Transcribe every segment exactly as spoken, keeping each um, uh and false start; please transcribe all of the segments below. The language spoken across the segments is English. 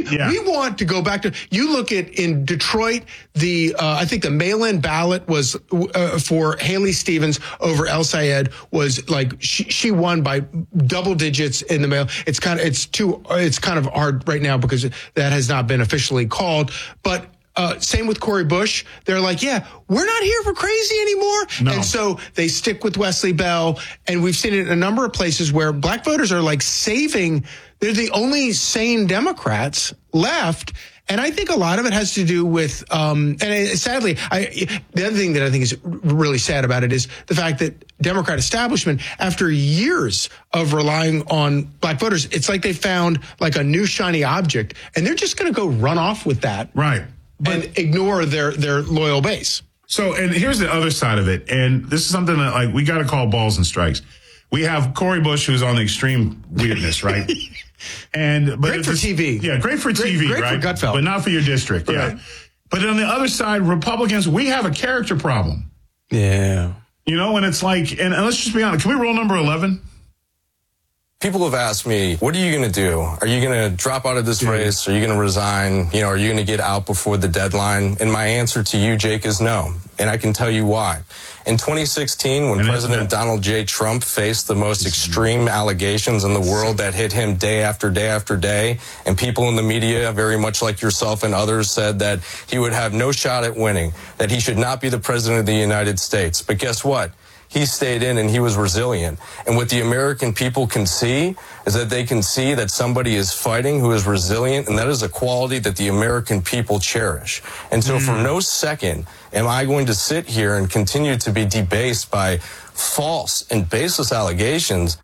We yeah. we want to go back to, you look at in Detroit, the uh, I think the mail-in ballot was uh, for Haley Stevens over El Sayed was like she, she won by double digits in the mail. It's kind of it's too it's kind of hard right now because that has not been officially called, but. Uh, same with Cori Bush. They're like, yeah, we're not here for crazy anymore. No. And so they stick with Wesley Bell. And we've seen it in a number of places where black voters are like saving. They're the only sane Democrats left. And I think a lot of it has to do with, um, and it, sadly, I, the other thing that I think is really sad about it is the fact that Democrat establishment, after years of relying on black voters, it's like they found like a new shiny object and they're just going to go run off with that. Right. But, and ignore their, their loyal base. So, and here's the other side of it. And this is something that, like, we got to call balls and strikes. We have Cori Bush, who's on the extreme weirdness, right? And but Great for this, T V. Yeah, great for great, T V, great right? For Gutfeld. But not for your district, right. yeah. But on the other side, Republicans, we have a character problem. Yeah. You know, and it's like, and, and let's just be honest, can we roll number eleven? People have asked me, what are you going to do? Are you going to drop out of this race? Are you going to resign? You know, are you going to get out before the deadline? And my answer to you, Jake, is no. And I can tell you why. In twenty sixteen, when and President Donald J. Trump faced the most extreme allegations in the world that hit him day after day after day, and people in the media, very much like yourself and others, said that he would have no shot at winning, that he should not be the president of the United States. But guess what? He stayed in and he was resilient. And what the American people can see is that they can see that somebody is fighting who is resilient, and that is a quality that the American people cherish. And so mm. for no second am I going to sit here and continue to be debased by false and baseless allegations.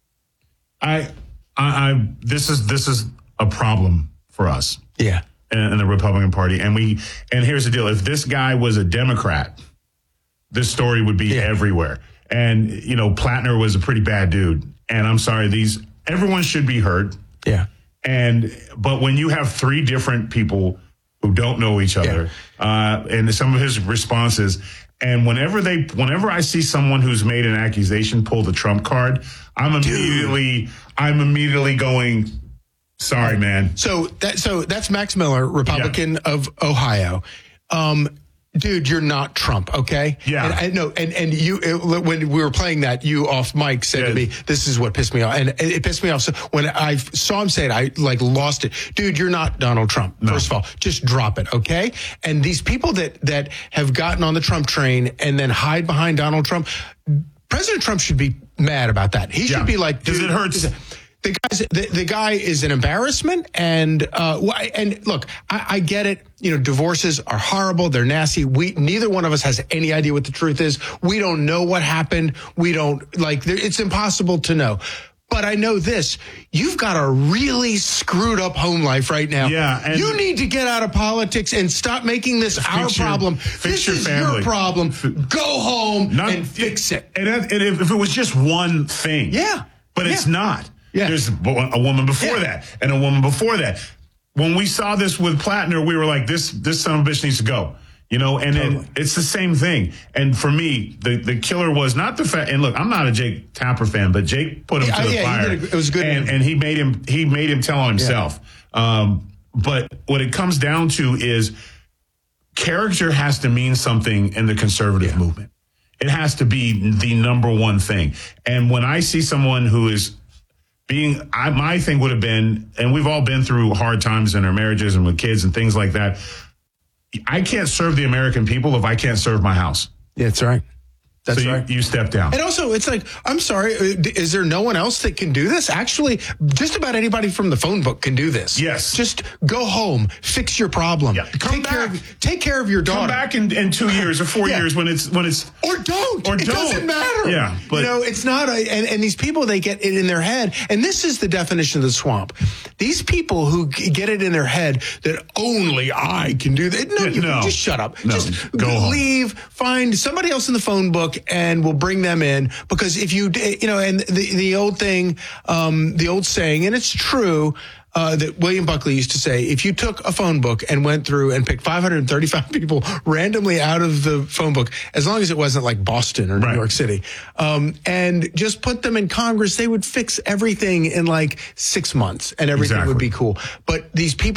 I, I, I this is this is a problem for us. Yeah. In, in the Republican Party. And we and here's the deal. If this guy was a Democrat, this story would be yeah. everywhere. And, you know, Plattner was a pretty bad dude. And I'm sorry, these, everyone should be heard. Yeah. And, but when you have three different people who don't know each other, yeah. uh, and some of his responses, and whenever they, whenever I see someone who's made an accusation pull the Trump card, I'm immediately, Dude. I'm immediately going, sorry, man. So that, so that's Max Miller, Republican yeah. of Ohio. Um, Dude, you're not Trump, okay? Yeah. And I know, and, and you, it, when we were playing that, you off mic said yeah. to me, this is what pissed me off. And it, it pissed me off. So when I saw him say it, I like lost it. Dude, you're not Donald Trump. No. First of all, just drop it, okay? And these people that, that have gotten on the Trump train and then hide behind Donald Trump, President Trump should be mad about that. He yeah. should be like, because it hurts. The guy's the, the guy is an embarrassment, and uh, and look, I, I get it. You know, divorces are horrible; they're nasty. We neither one of us has any idea what the truth is. We don't know what happened. We don't like. It's impossible to know. But I know this: you've got a really screwed up home life right now. Yeah, and you need to get out of politics and stop making this our your, problem. Fix this your is family. your problem. Go home Not, and fix it. And, and if it was just one thing, yeah, but yeah. it's not. Yeah. There's a woman before yeah. that and a woman before that. When we saw this with Plattner, we were like, this this son of a bitch needs to go. You know, and then totally. It's the same thing. And for me, the, the killer was not the fact. And look, I'm not a Jake Tapper fan, but Jake put him yeah, to the yeah, fire. It was good, and, and he made him he made him tell on himself. Yeah. Um, but what it comes down to is character has to mean something in the conservative yeah. movement. It has to be the number one thing. And when I see someone who is being, I, my thing would have been, and we've all been through hard times in our marriages and with kids and things like that. I can't serve the American people if I can't serve my house. Yeah, that's right. That's so you, right. you step down. And also, it's like, I'm sorry, is there no one else that can do this? Actually, just about anybody from the phone book can do this. Yes. Just go home, fix your problem. Yeah. Come take back. Care of, take care of your daughter. Come back in, in two years or four yeah. years when it's when it's or don't. Or it don't. doesn't matter. Yeah, but you know, it's not. A, and and these people, they get it in their head, and this is the definition of the swamp. These people who get it in their head that only I can do that. No, you no. just shut up. No. Just go home. Leave. Find somebody else in the phone book, and we'll bring them in, because if you, you know, and the, the old thing, um, the old saying, and it's true, uh, that William Buckley used to say, if you took a phone book and went through and picked five hundred thirty-five people randomly out of the phone book, as long as it wasn't like Boston or New right. York City, um, and just put them in Congress, they would fix everything in like six months and everything exactly. would be cool. But these people